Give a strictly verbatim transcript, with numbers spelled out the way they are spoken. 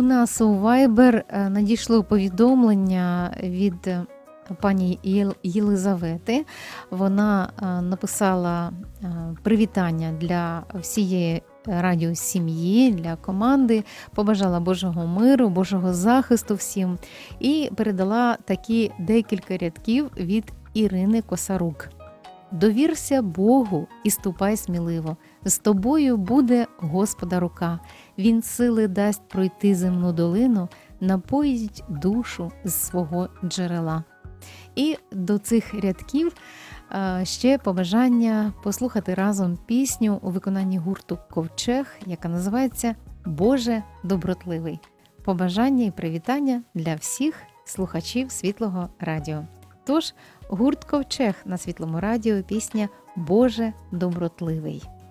У нас у Viber е, надійшло повідомлення від е, пані Єл- Єлизавети. Вона е, написала е, привітання для всієї радіосім'ї, для команди, побажала Божого миру, Божого захисту всім і передала такі декілька рядків від Ірини Косарук. «Довірся Богу і ступай сміливо. З тобою буде Господа рука. Він сили дасть пройти земну долину, напоїть душу з свого джерела». І до цих рядків е, ще побажання послухати разом пісню у виконанні гурту «Ковчег», яка називається «Боже добротливий». Побажання і привітання для всіх слухачів Світлого радіо. Тож, гурт «Ковчег» на Світлому радіо, пісня «Боже добротливий».